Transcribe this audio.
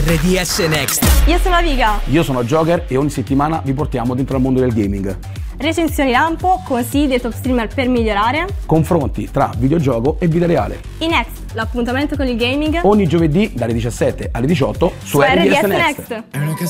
RDS Next. Io sono Aviga. Io sono Joker e ogni settimana vi portiamo dentro al mondo del gaming. Recensioni lampo, consigli dei top streamer per migliorare. Confronti tra videogioco e vita reale. I Next, l'appuntamento con il gaming. Ogni giovedì dalle 17 alle 18 su RDS Next.